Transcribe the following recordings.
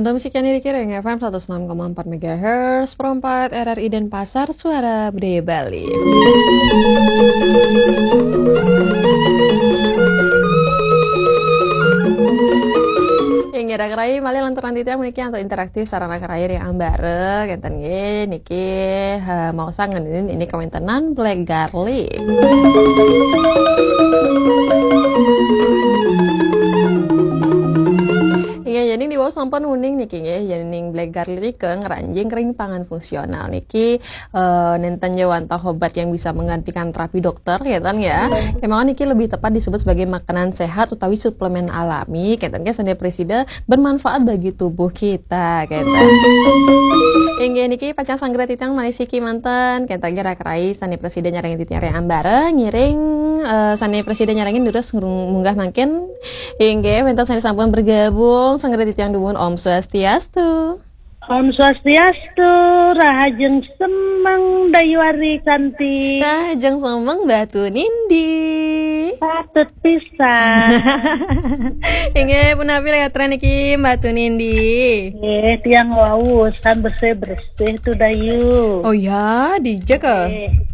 Anda musik yang dikiring FM 106,4 MHz, Perempat RRI Denpasar, Suara Budaya Bali. Yang ngira-ngirai mali lantaran titiang meniki atau interaktif sarana kerair yang ambare kenten ge niki mau sangen ini komentenan Black Garlic. Iya, jadi di bawah sampan uning niki ya, jadi Black Garlic ke ngeranjing kering pangan fungsional niki nenten jawanta obat yang bisa menggantikan terapi dokter ya kan ya. Emang niki lebih tepat disebut sebagai makanan sehat utawi suplemen alami, katanya sandi presida bermanfaat bagi tubuh kita, kata. Hingga niki pacang sanggrat titang manisiki mantan, katanya rak-rai sandi presida nyarangin titang ambara ngiring sandi presida nyarangin terus munggah makin hingga mental sandi sampun bergabung sanggrat titang duwun Om Swastiastu. Om Swastiastu, rahajeng semeng dayuari kanti. Rahajeng semeng batu nindi. Patut pisan. Hingga punapi regatran iki batu nindi. Tiang wawusan bersih-bersih tuh dayu. Oh ya, dijak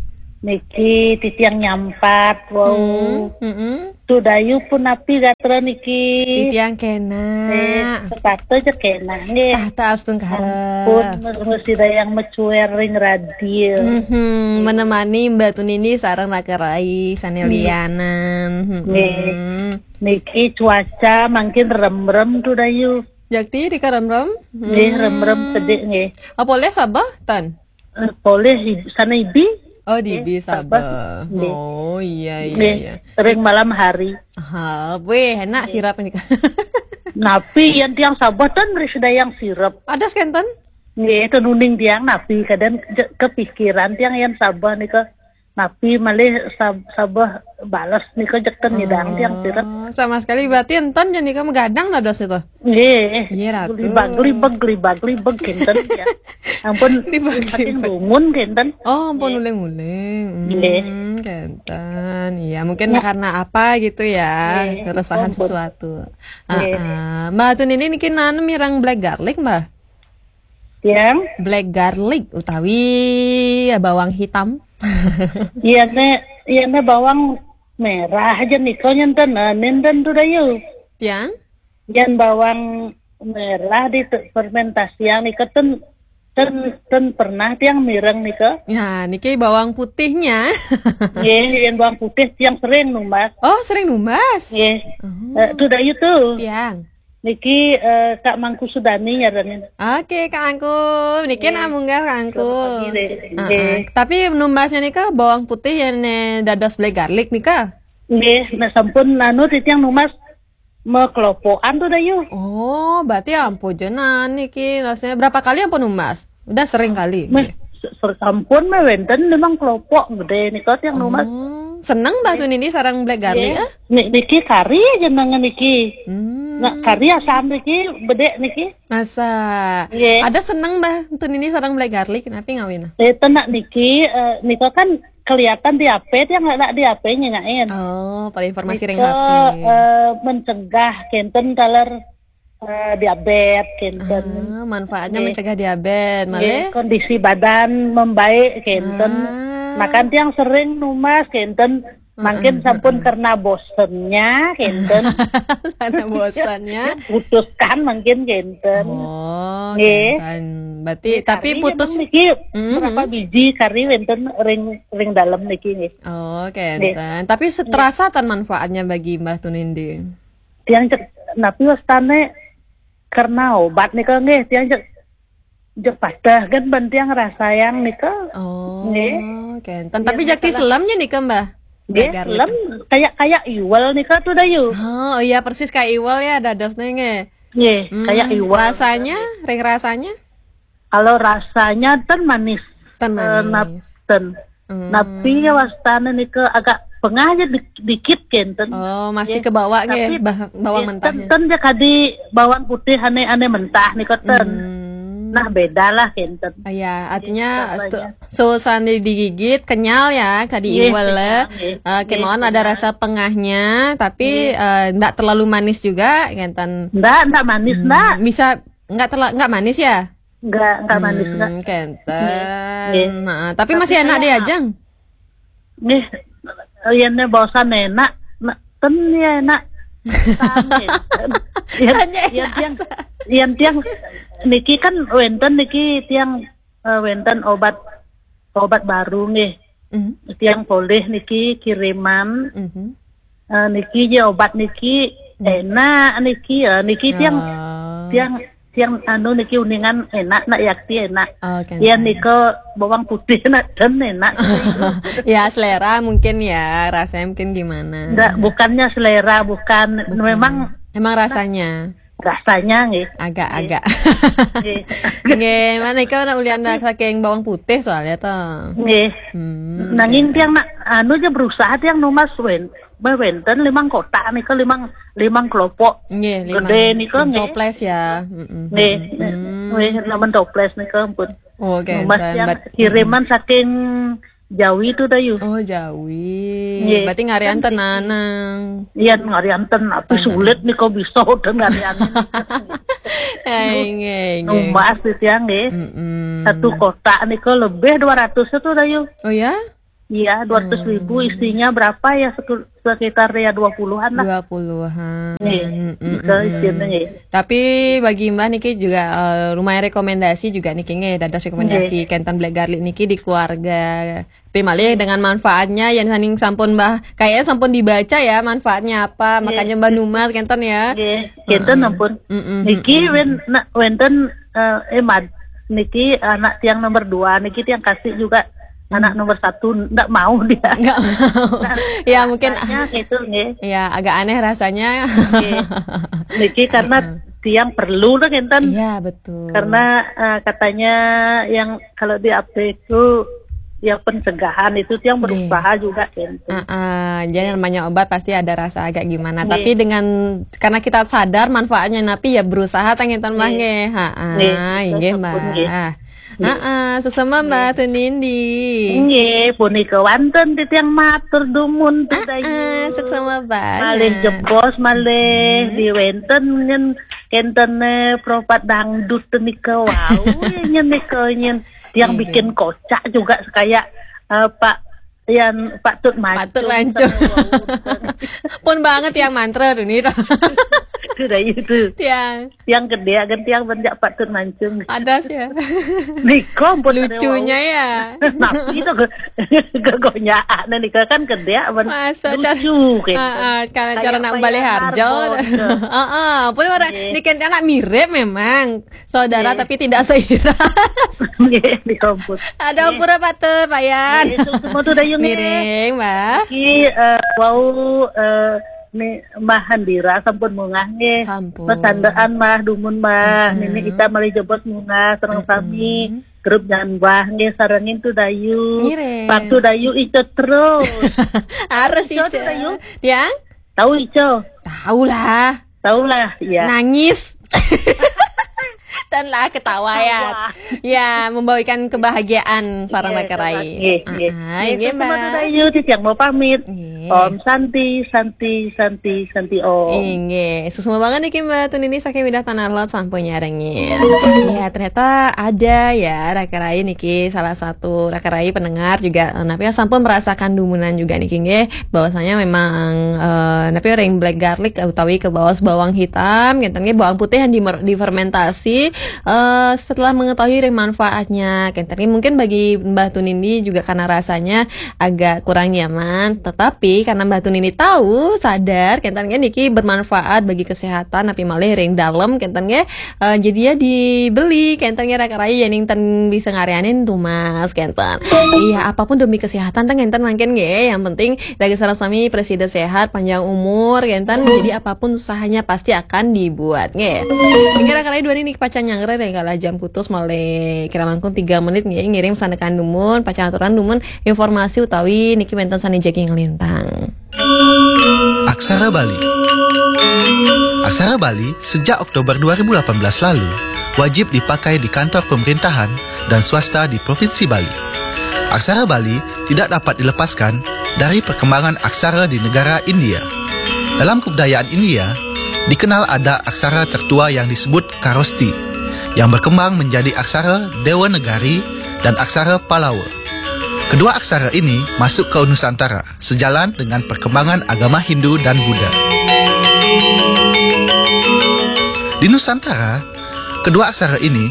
Niki titiang nyampat, wow. Tuh dayu pun api gatra niki. Titiang kena. Sepatu aja kena nih. Tahta astun karep. Pun mesti dayang mecuer ring radio. Menemani Mbak Tunindi sareng rakerai sanelianan. Niki cuaca makin rem-rem tuh dayu. Jakti di karem-rem? Rem-rem sedih nih. Apa boleh sabah tan? Boleh sana ibi. Oh di Sabah. Oh iya. Sering malam hari. Weh enak sirap ini kan. Napi yang tiang Sabah kan sudah yang sirap. Ada skenten? Nggih, itu nuning tiang napi kadang kepikiran tiang yang Sabah nih ke napi malih Sabah balas nih ke jekten nyidang tiang sirap. Sama sekali berarti enten jadi kamu gadang lah dos itu. Nggih. Iya ratu. Glibag kenten ya. Ampun makin dungun kenten. Oh ampun uleng-uleng. Kenten. Iya mungkin karena apa gitu ya. Keresahan sesuatu. Mbak Tun ini niki nanu mirang Black Garlic Mbak. Yang Black Garlic utawi bawang hitam. Iya ne bawang merah aja nih kau nenten tuh dayu. Yang bawang merah di fermentasi yang nih ten pernah tiang mireng nih ke. Ya niki bawang putihnya. Yang bawang putih yang sering numbas. Oh sering numbas. Tuh dayu tuh. Tiang. Niki Kak Mangku Sudani nyarangin. Oke Kak Angku, niki namunggah Kak Angku. Tapi numbasnya nika bawang putih yang dados Black Garlic nika. Nggih, nah sampun nanu titiang numbas mekelopokan tuh dayu. Oh, berarti ampujenan niki. Rasanya berapa kali ampun numbas? Udah sering kali. Sampun wenten memang kelopok gede nika tiang numbas. Seneng Mbak Tun ini sarang Black Garlic ya? Niki kari jenengan niki. Nah, kari asam niki bedek niki. Masa? Ada seneng Mbak Tun ini sarang Black Garlic, kenapa ngawin? Tenak niki, niko kan kelihatan di HP, dia nggak di HP nyengain. Oh, pada informasi ring HP. mencegah kenten taler diabetes kenten. Manfaatnya mencegah diabetes, malah kondisi badan membaik kenten. Makan tiang sering numas kenten. Makin sampun karena bosennya kenten. Karena bosannya putuskan makin kenten. Oh, kenten. Berarti tapi putus niki berapa biji kari wenten ring dalam niki nih. Oh, kenten. Tapi terasa tan manfaatnya bagi Mbah Tunindi. Tiang napi wastane karena obat nih kan nggih tiang jepadah kan bentiang rasa yang nih kan. Oh, kenten. Tapi jakti selamnya nih kan Mbah. Lem kayak iwal nih kan tuh dayu. Oh iya persis kayak iwal ya dadosnya nge. Kayak iwal. Rasanya, ring rasanya? Kalau rasanya manis. Manis. Tapi ya wastana nih ke agak pengahnya dikit kenten. Oh masih ke bawah nge bawang mentahnya. Ten ya kadi bawang putih aneh mentah nih keten. Nah beda lah kenten. Ya artinya sosan digigit kenyal ya kadi iwal kemauan ada rasa pengahnya tapi ndak terlalu manis juga kenten. Ndak manis ndak. Bisa Enggak manis ya? Enggak manis enggak. Kenten. Nah, tapi masih enak deh Ajeng. Nih, yang bosan enak, ten ya enak. Yang tiang niki kan wenten niki tiang wenten obat baru nih. Tiang boleh niki kiriman. Niki je obat niki enak niki niki tiang anu niki uningan enak nak yakti enak. Ya niko bawang putih nak dan enak. Ya selera mungkin ya, rasanya mungkin gimana? Enggak, bukannya selera, bukan. Memang rasanya. Rasanya nih. Agak-agak. Nggih, mana iko nak ulian saking bawang putih soalnya toh. Nggih. Nanging tiang nak anu aja berusaha tiang numas wenten 5 kotak niko 5 kelompok. Nggih, 5. Gede niko nggih. Toples ya. Nggih. Nggih, 6 toples niko ampun. Oh, okay. Numas yang kiriman saking Jawi itu dayu. Oh, Jawi. Berarti ngarian tenanang. Iya, ngarian tapi sulit niko bisa udah ngarianin. Numas itu yang nggih. 1 kotak niko lebih 200 itu dayu. Oh ya? Iya, 200.000 isinya berapa ya sekitar ya 20-an lah. 20-an. Isinya. Tapi bagi Mbak Niki juga lumayan rekomendasi juga Niki dados rekomendasi Kenten Black Garlic Niki di keluarga. Tapi malah dengan manfaatnya yang saning sampun Mbah kayaknya sampun dibaca ya manfaatnya apa, makanya Mbak Numas Kenten ya. Kenten ampun. Niki wenten Niki anak tiang nomor 2, Niki tiang kasih juga anak nomor 1 enggak mau dia. Enggak mau. Ya mungkin gitu nggih. Ya agak aneh rasanya. Niki karena tiang perlu lah Kenten. Iya betul. Karena katanya yang kalau di APD itu yang pencegahan itu tiang berusaha juga Kenten. Jadi namanya obat pasti ada rasa agak gimana. Tapi karena kita sadar manfaatnya napi ya berusaha Kenten mah nggih. Nggih Mbak. Susama Mbak Tunindi. Nggih, punika wonten titiang matur dumun teh dayu. Susama banget. Malih jebos malih diwenten nyen kenten propat dangdut nika wau nyen nika nyen tiang bikin kocak juga kayak Pak Tut Mancung. Pun banget yang mantra ini. Itu dayu itu. Tiang gede agan tiang benjak Pak Tut Mancung. Ada sih ya. Niko lucunya ya. Napi itu gogonyaan nika kan gede lucu kalau cara nak balik harjo. Pun orang niken anak mirip memang saudara tapi tidak seiras. Di kampus. Ada pura Pak Tut Payan. Semua tuh dayung miring Mbak. Ki ni mah handira sampun mungah nggih. Pesandaan mah dumun mah nini kita mali jebot mungah sareng sami grup janbah nggih sarengin tu dayu. Waktu dayu ijo terus. Harus ijo. Tiang? Tahu ijo? Tahu lah ya. Nangis. Dan lah ketawa ya membawakan kebahagiaan sarang Lakarai. Nggih Mbak. Dayu tiang mau pamit. Om Santi Om. Nggih, susuma banget nih Mbak Tunini saking widah tanah lot sampunya rengin. Ya ternyata ada ya Lakarai niki salah satu Lakarai pendengar juga napi sampun merasakan dumunan juga niki nggih bahwasanya memang napi ring black garlic utawi ke bawang hitam ngenten nggih bawang putih yang difermentasi setelah mengetahui manfaatnya kentari mungkin bagi Mbak Tunindi juga karena rasanya agak kurang nyaman, tetapi karena Mbak Tunindi tahu sadar kentari niki bermanfaat bagi kesehatan tapi malah ring dalam kentari jadi ya dibeli kentari raka-rai yang ten bisa ngarianin tuh mas kenten iya apapun demi kesehatan tang kenten makin nggih yang penting dari sareng sami presiden sehat panjang umur kenten jadi apapun usahanya pasti akan dibuat nggih hingga raka-rai dua ini pacan nyangre deh kalau jam putus malah kira langkung 3 menit ngirim sandekan dumun pacan aturan dumun informasi utawi niki menten sani jagi ngelintang. Aksara Bali. Aksara Bali sejak Oktober 2018 lalu wajib dipakai di kantor pemerintahan dan swasta di Provinsi Bali. Aksara Bali tidak dapat dilepaskan dari perkembangan aksara di negara India. Dalam kebudayaan India, dikenal ada aksara tertua yang disebut Kharosti. yang berkembang menjadi aksara Dewanagari dan aksara Pallava. Kedua aksara ini masuk ke Nusantara sejalan dengan perkembangan agama Hindu dan Buddha. Di Nusantara, kedua aksara ini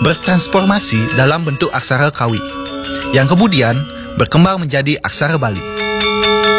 bertransformasi dalam bentuk aksara Kawi, yang kemudian berkembang menjadi aksara Bali.